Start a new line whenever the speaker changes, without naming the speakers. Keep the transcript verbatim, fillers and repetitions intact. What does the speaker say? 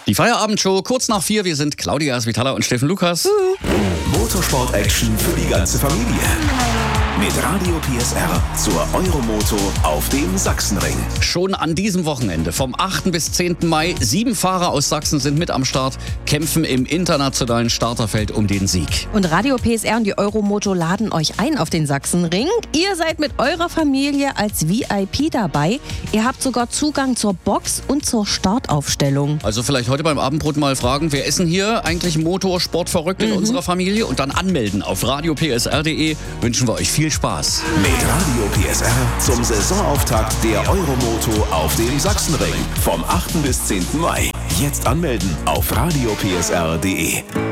Die Feierabendshow kurz nach vier. Wir sind Claudia Svitala und Steffen Lukas.
Motorsport-Action für die ganze Familie. Mit Radio P S R zur Euromoto auf dem Sachsenring.
Schon an diesem Wochenende, vom achten bis zehnten Mai, sieben Fahrer aus Sachsen sind mit am Start, kämpfen im internationalen Starterfeld um den Sieg.
Und Radio P S R und die Euromoto laden euch ein auf den Sachsenring. Ihr seid mit eurer Familie als V I P dabei. Ihr habt sogar Zugang zur Box und zur Startaufstellung.
Also vielleicht heute beim Abendbrot mal fragen, wer ist denn hier eigentlich Motorsport-verrückt in
Mhm.
unserer Familie? Und dann anmelden auf radio p s r punkt d e. Wünschen wir euch viel Spaß.
Mit Radio P S R zum Saisonauftakt der Euromoto auf dem Sachsenring. Vom achten bis zehnten Mai. Jetzt anmelden auf radio p s r punkt d e.